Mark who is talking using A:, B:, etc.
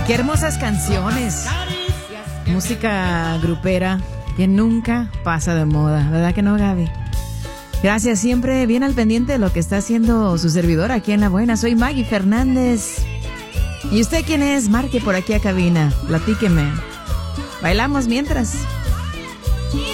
A: Qué hermosas canciones. Música grupera que nunca pasa de moda, ¿verdad que no, Gaby? Gracias, siempre bien al pendiente de lo que está haciendo su servidor aquí en La Buena. Soy Maggie Fernández. ¿Y usted quién es? Marque por aquí a cabina, platíqueme. Bailamos mientras.